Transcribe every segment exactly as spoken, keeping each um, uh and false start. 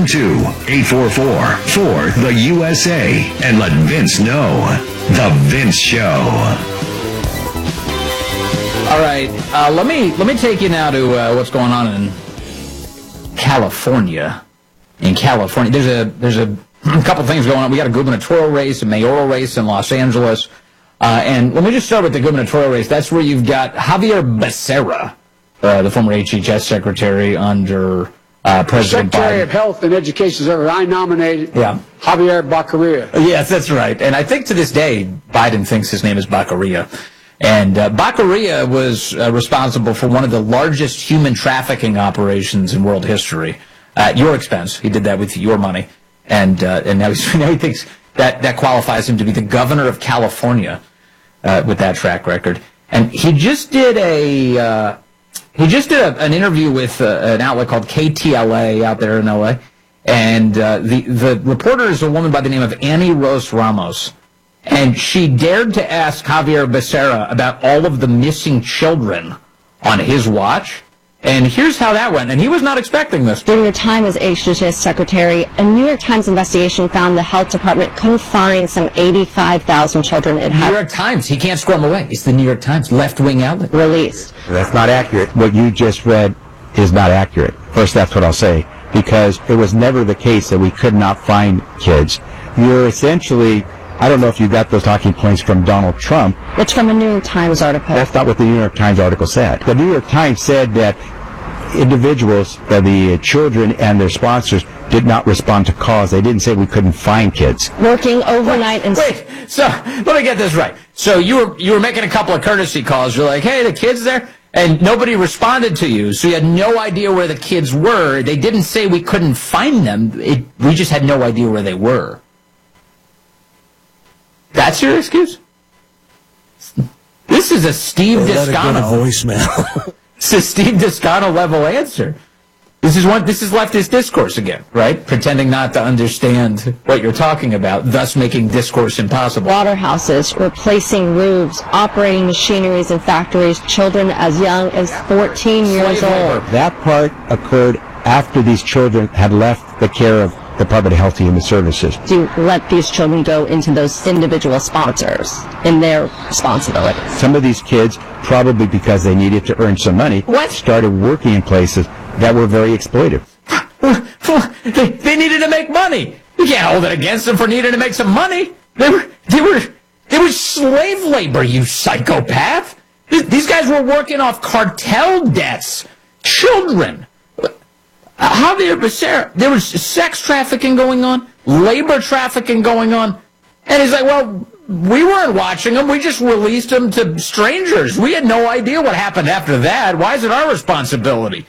one two, eight four four, four, the U S A and let Vince know. The Vince Show. All right, uh, let me let me take you now to uh, what's going on in California. In California, there's a there's a couple things going on. We got a gubernatorial race, a mayoral race in Los Angeles, uh, and let me just start with the gubernatorial race. That's where you've got Javier Becerra, uh, the former H H S secretary under uh, President Secretary Biden. of Health and Education. I nominated Yeah. Javier Baccaria. Yes, that's right. And I think to this day, Biden thinks his name is Baccaria. And uh, Baccaria was uh, responsible for one of the largest human trafficking operations in world history at your expense. He did that with your money. And uh, and now, he's, now he thinks that, that qualifies him to be the governor of California uh, with that track record. And he just did a uh, he just did a, an interview with uh, an outlet called K T L A out there in L A. And uh, the the reporter is a woman by the name of Annie Rose Ramos. And she dared to ask Javier Becerra about all of the missing children on his watch. And here's how that went. And he was not expecting this. During your time as H H S Secretary, a New York Times investigation found the health department couldn't find some eighty-five thousand children it had New York Times. He can't scrum away. It's the New York Times, left-wing outlet. released. That's not accurate. What you just read is not accurate. First, that's what I'll say. Because it was never the case that we could not find kids. You're essentially... I don't know if you got those talking points from Donald Trump. It's from a New York Times article. That's not what the New York Times article said. The New York Times said that individuals, uh, the children and their sponsors, did not respond to calls. They didn't say we couldn't find kids. Working overnight and... Wait, so let me get this right. So you were you were making a couple of courtesy calls. You're like, hey, the kid's there? And nobody responded to you, so you had no idea where the kids were. They didn't say we couldn't find them. It, we just had no idea where they were. That's your excuse? This is a Steve Descano voicemail. It's a Steve Descano level answer. This is one. This is leftist discourse again, right? Pretending not to understand what you're talking about, thus making discourse impossible. Slaughterhouses, replacing roofs, operating machineries in factories, children as young as fourteen years Slave labor. old. That part occurred after these children had left the care of the Department of Health and Human Services. To let these children go into those individual sponsors in their responsibility. Some of these kids, probably because they needed to earn some money, What? started working in places that were very exploitive. they, they needed to make money. You can't hold it against them for needing to make some money. They were they were they were slave labor, you psychopath. These guys were working off cartel debts. Children. Javier Becerra, there was sex trafficking going on, labor trafficking going on, and he's like, well, we weren't watching them. We just released them to strangers. We had no idea what happened after that. Why is it our responsibility?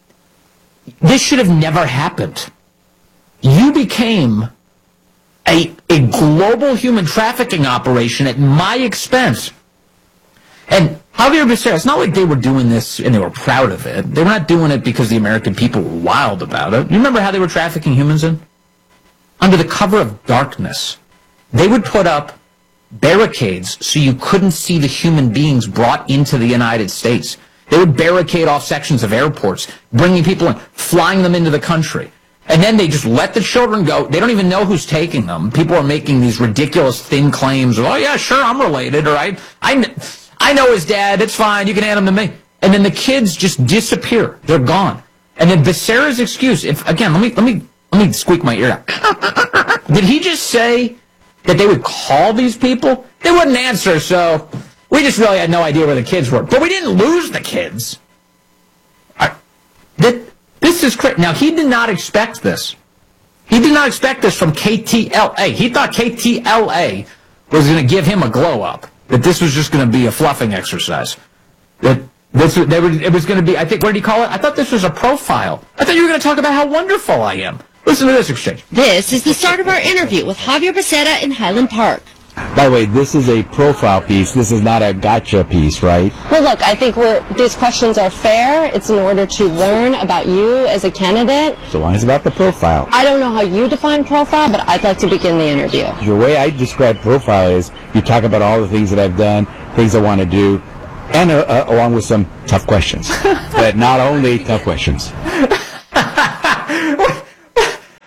This should have never happened. You became a, a global human trafficking operation at my expense. And Javier Becerra, it's not like they were doing this and they were proud of it. They were not doing it because the American people were wild about it. You remember how they were trafficking humans in? Under the cover of darkness. They would put up barricades so you couldn't see the human beings brought into the United States. They would barricade off sections of airports, bringing people in, flying them into the country. And then they just let the children go. They don't even know who's taking them. People are making these ridiculous thin claims of, oh, yeah, sure, I'm related, or I... I I know his dad. It's fine. You can hand him to me. And then the kids just disappear. They're gone. And then Becerra's excuse, if again, let me let me let me squeak my ear out. Did he just say that they would call these people? They wouldn't answer, so we just really had no idea where the kids were. But we didn't lose the kids. I, that, this is crazy. Now, he did not expect this. He did not expect this from K T L A. He thought K T L A was going to give him a glow up. That this was just going to be a fluffing exercise. That this they were, it was going to be, I think, what did he call it? I thought this was a profile. I thought you were going to talk about how wonderful I am. Listen to this exchange. This is the start of our interview with Javier Becerra in Highland Park. By the way, this is a profile piece. This is not a gotcha piece, right? Well, look, I think we're, these questions are fair. It's in order to learn about you as a candidate. So long as it's about the profile. I don't know how you define profile, but I'd like to begin the interview. The way I describe profile is you talk about all the things that I've done, things I want to do, and uh, uh, along with some tough questions. But not only tough questions.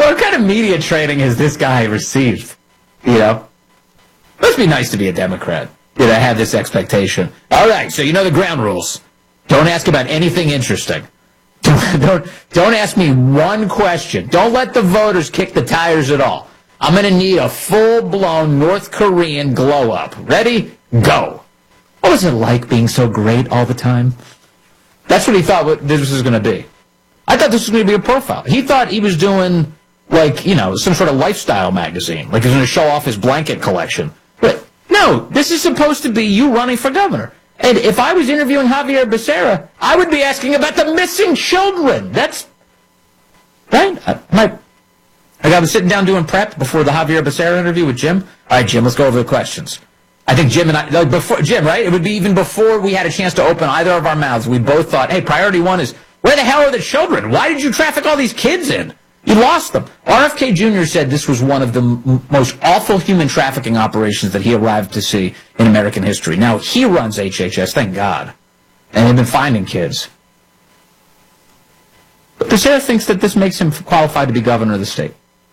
what kind of media training has this guy received? You know? Must be nice to be a Democrat. Did I have this expectation? All right, so you know the ground rules. Don't ask about anything interesting. Don't, don't, don't ask me one question. Don't let the voters kick the tires at all. I'm going to need a full-blown North Korean glow-up. Ready? Go. What was it like being so great all the time? That's what he thought what this was going to be. I thought this was going to be a profile. He thought he was doing, like, you know, some sort of lifestyle magazine. Like he was going to show off his blanket collection. But no, this is supposed to be you running for governor. And if I was interviewing Javier Becerra, I would be asking about the missing children. That's right. I, my, I was sitting down doing prep before the Javier Becerra interview with Jim. All right, Jim, let's go over the questions. I think Jim and I, like before Jim, right? It would be even before we had a chance to open either of our mouths. We both thought, hey, priority one is, where the hell are the children? Why did you traffic all these kids in? You lost them. R F K Junior said this was one of the m most awful human trafficking operations that he arrived to see in American history. Now, he runs H H S, thank God. And they've been finding kids. But Becerra thinks that this makes him qualified to be governor of the state.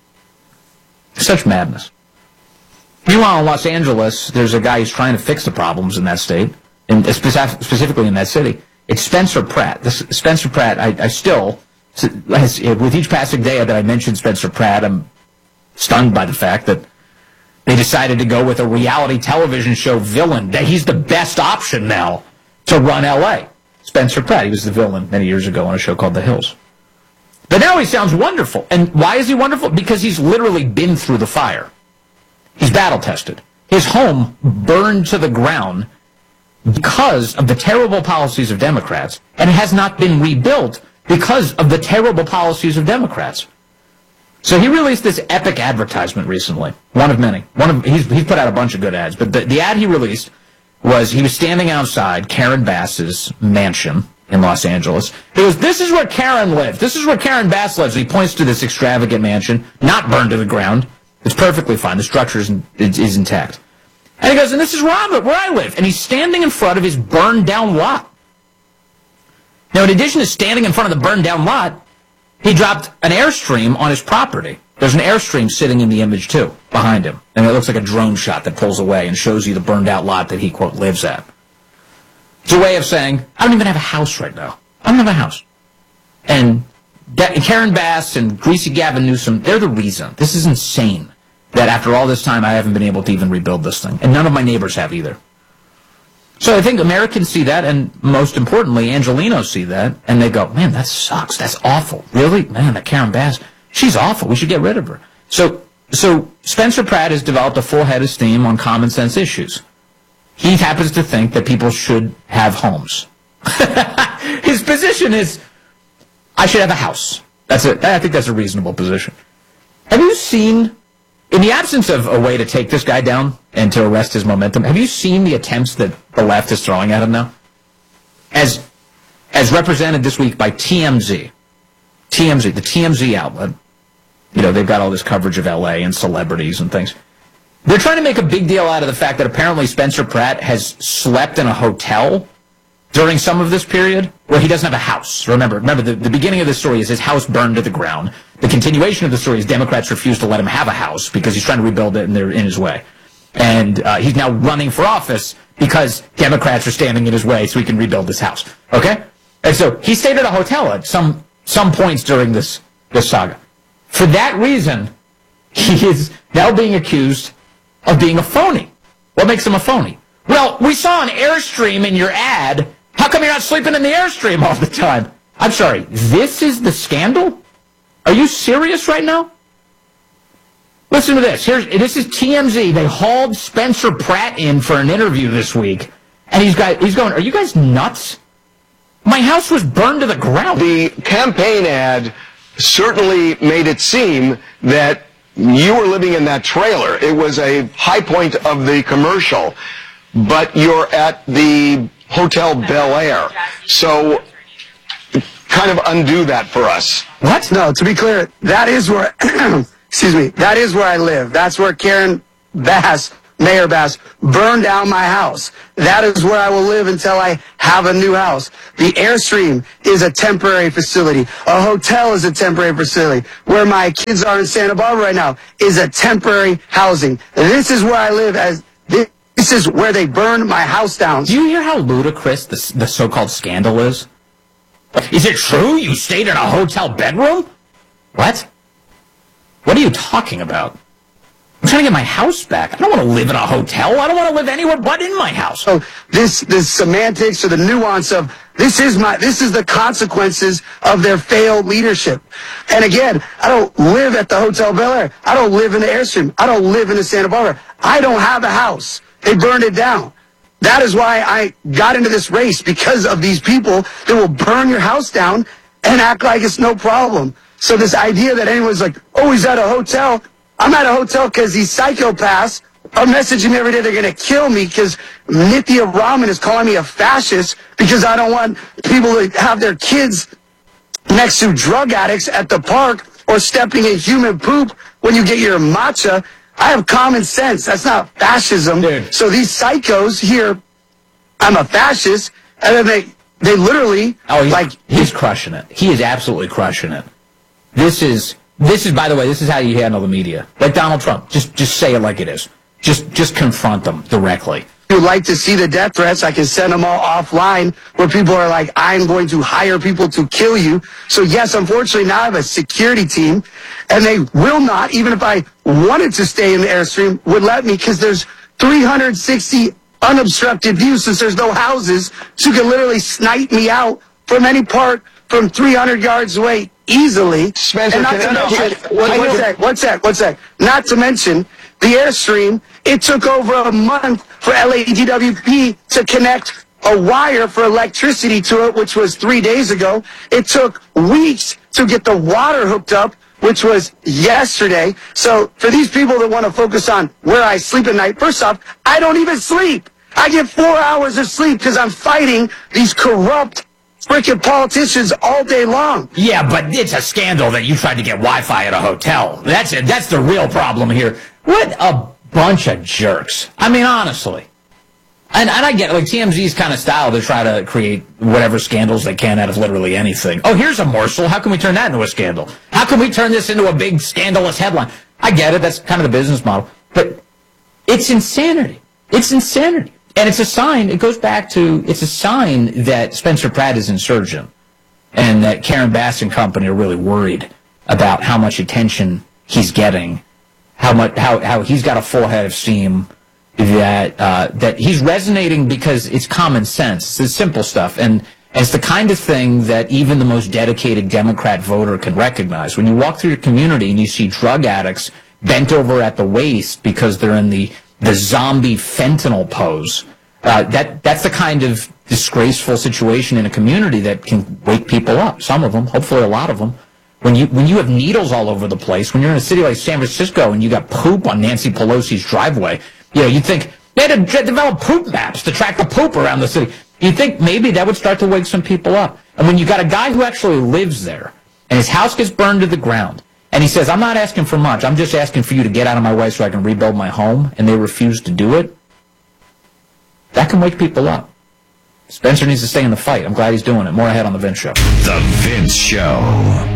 Such madness. Meanwhile, in Los Angeles, there's a guy who's trying to fix the problems in that state, and specifically in that city. It's Spencer Pratt. This, Spencer Pratt, I, I still... with each passing day that I mention Spencer Pratt, I'm stunned by the fact that they decided to go with a reality television show villain. That he's the best option now to run L A. Spencer Pratt, he was the villain many years ago on a show called The Hills. But now he sounds wonderful. And why is he wonderful? Because he's literally been through the fire. He's battle-tested. His home burned to the ground because of the terrible policies of Democrats, and it has not been rebuilt because of the terrible policies of Democrats. So he released this epic advertisement recently, one of many. One of he's, he's put out a bunch of good ads, but the, the ad he released was he was standing outside Karen Bass's mansion in Los Angeles. He goes, this is where Karen lived. This is where Karen Bass lives. And he points to this extravagant mansion, not burned to the ground. It's perfectly fine. The structure is, is, is intact. And he goes, and this is where I live, where I live. And he's standing in front of his burned down lot. Now, in addition to standing in front of the burned-down lot, he dropped an Airstream on his property. There's an Airstream sitting in the image, too, behind him. And it looks like a drone shot that pulls away and shows you the burned-out lot that he, quote, lives at. It's a way of saying, I don't even have a house right now. I don't have a house. And Karen Bass and Greasy Gavin Newsom, they're the reason. This is insane that after all this time I haven't been able to even rebuild this thing. And none of my neighbors have either. So I think Americans see that, and most importantly, Angelenos see that, and they go, man, that sucks. That's awful. Really? Man, that Karen Bass, she's awful. We should get rid of her. So, so Spencer Pratt has developed a full head of steam on common sense issues. He happens to think that people should have homes. His position is, I should have a house. That's a, I think that's a reasonable position. Have you seen... in the absence of a way to take this guy down and to arrest his momentum, have you seen the attempts that the left is throwing at him now? As as represented this week by T M Z. T M Z, the T M Z outlet. You know, they've got all this coverage of L A and celebrities and things. They're trying to make a big deal out of the fact that apparently Spencer Pratt has slept in a hotel during some of this period where he doesn't have a house. Remember, remember the, the beginning of the story is his house burned to the ground. The continuation of the story is Democrats refuse to let him have a house because he's trying to rebuild it and they're in his way. And uh, he's now running for office because Democrats are standing in his way so he can rebuild this house. Okay? And so he stayed at a hotel at some some points during this, this saga. For that reason, he is now being accused of being a phony. What makes him a phony? Well, we saw an Airstream in your ad. How come you're not sleeping in the Airstream all the time? I'm sorry, this is the scandal? Are you serious right now? Listen to this. Here's, this is T M Z. They hauled Spencer Pratt in for an interview this week. And he's, got, he's going, are you guys nuts? My house was burned to the ground. The campaign ad certainly made it seem that you were living in that trailer. It was a high point of the commercial. But you're at the Hotel Bel Air. So kind of undo that for us. What? No, to be clear, that is where, excuse me, that is where I live. That's where Karen Bass Mayor Bass, burn down my house. That is where I will live until I have a new house. The Airstream is a temporary facility. A hotel is a temporary facility. Where my kids are in Santa Barbara right now is a temporary housing. This is where I live as this, this is where they burned my house down. Do you hear how ludicrous the, the so-called scandal is? Is it true you stayed in a hotel bedroom? What? What are you talking about? I'm trying to get my house back. I don't want to live in a hotel. I don't want to live anywhere but in my house. So this this semantics or the nuance of this is my this is the consequences of their failed leadership. And again, I don't live at the Hotel Bel Air. I don't live in the Airstream. I don't live in the Santa Barbara. I don't have a house. They burned it down. That is why I got into this race, because of these people that will burn your house down and act like it's no problem. So this idea that anyone's like, oh, he's at a hotel. I'm at a hotel because these psychopaths are messaging me every day they're going to kill me because Nithya Raman is calling me a fascist because I don't want people to have their kids next to drug addicts at the park or stepping in human poop when you get your matcha. I have common sense. That's not fascism. Dude. So these psychos here, I'm a fascist, and then they, they literally, oh, he's, like... He's crushing it. He is absolutely crushing it. This is, this is, by the way, this is how you handle the media. Like Donald Trump. Just, just say it like it is. Just, just confront them directly. If you like to see the death threats, I can send them all offline where people are like, I'm going to hire people to kill you. So yes, unfortunately, now I have a security team, and they will not, even if I wanted to stay in the Airstream, would let me, because there's three hundred sixty unobstructed views since there's no houses, so you can literally snipe me out from any part from three hundred yards away easily. Spencer, and not can to I- mention, one, one sec, one sec, one sec. Not to mention, the Airstream, it took over a month for L A D W P to connect a wire for electricity to it, which was three days ago. It took weeks to get the water hooked up, which was yesterday. So for these people that want to focus on where I sleep at night, first off, I don't even sleep. I get four hours of sleep because I'm fighting these corrupt freaking politicians all day long. Yeah, but it's a scandal that you tried to get Wi-Fi at a hotel. That's it. That's the real problem here. What a bunch of jerks. I mean, honestly. And, and I get it, like T M Z's kind of style to try to create whatever scandals they can out of literally anything. Oh, here's a morsel. How can we turn that into a scandal? How can we turn this into a big scandalous headline? I get it. That's kind of the business model. But it's insanity. It's insanity. And it's a sign, it goes back to, it's a sign that Spencer Pratt is insurgent and that Karen Bass and company are really worried about how much attention he's getting, how much, how, how he's got a full head of steam, that, uh, that he's resonating because it's common sense. It's simple stuff. And, and it's the kind of thing that even the most dedicated Democrat voter can recognize. When you walk through your community and you see drug addicts bent over at the waist because they're in the the zombie fentanyl pose, uh, that that's the kind of disgraceful situation in a community that can wake people up. Some of them, hopefully a lot of them. When you when you have needles all over the place, when you're in a city like San Francisco and you got poop on Nancy Pelosi's driveway, you know, you'd think they had to develop poop maps to track the poop around the city. You'd think maybe that would start to wake some people up. And when you got a guy who actually lives there and his house gets burned to the ground, and he says, I'm not asking for much. I'm just asking for you to get out of my way so I can rebuild my home, and they refuse to do it. That can wake people up. Spencer needs to stay in the fight. I'm glad he's doing it. More ahead on The Vince Show. The Vince Show.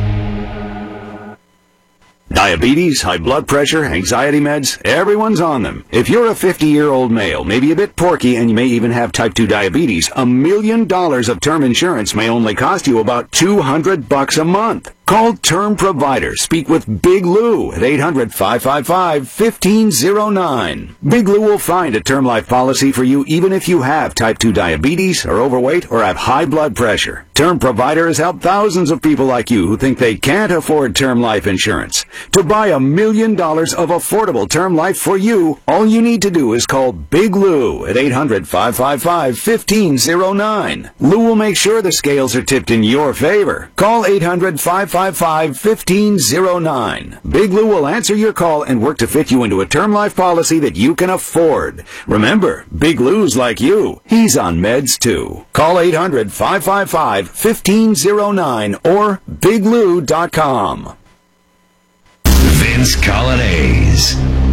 Diabetes, high blood pressure, anxiety meds, everyone's on them. If you're a fifty-year-old male, maybe a bit porky, and you may even have type two diabetes, a million dollars of term insurance may only cost you about two hundred bucks a month. Call Term Provider. Speak with Big Lou at eight hundred, five five five, one five zero nine. Big Lou will find a term life policy for you even if you have type two diabetes, are overweight, or have high blood pressure. Term Provider has helped thousands of people like you who think they can't afford term life insurance. To buy a million dollars of affordable term life for you, all you need to do is call Big Lou at eight hundred, five five five, one five zero nine. Lou will make sure the scales are tipped in your favor. Call eight hundred, five five five, one five zero nine. Big Lou will answer your call and work to fit you into a term life policy that you can afford. Remember, Big Lou's like you. He's on meds too. Call eight hundred, five five five, one five zero nine or big lou dot com. Vince Colonnese.